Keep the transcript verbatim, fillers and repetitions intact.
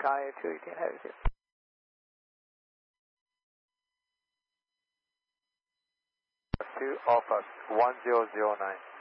Kanye two eighteen, heavy two. two Alpha one zero zero nine.